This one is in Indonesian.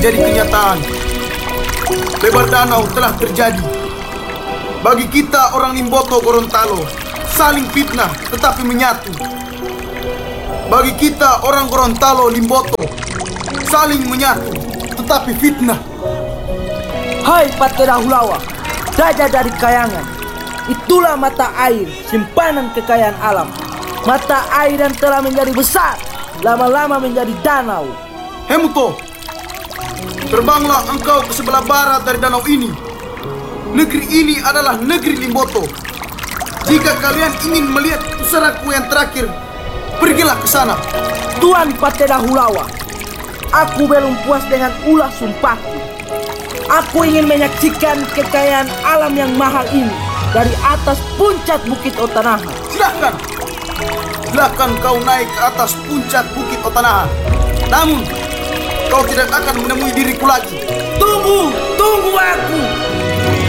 Jadi kenyataan, lebar danau telah terjadi. Bagi kita orang Limboto Gorontalo, saling fitnah tetapi menyatu. Bagi kita orang Gorontalo Limboto, saling menyatu tetapi fitnah. Hai Patera Hulawa, raja dari Kayangan. Itulah mata air, simpanan kekayaan alam. Mata air yang telah menjadi besar, lama-lama menjadi danau. Hemuto, terbanglah engkau ke sebelah barat dari danau ini. Negeri ini adalah negeri Limboto. Jika kalian ingin melihat pusaraku yang terakhir, pergilah ke sana. Tuan Patera Hulawa, aku belum puas dengan ulah sumpahku. Aku ingin menyaksikan kekayaan alam yang mahal ini dari atas puncak Bukit Otanaha. Silahkan, silahkan kau naik ke atas puncak Bukit Otanaha. Namun, kau tidak akan menemui diriku lagi. Tunggu aku.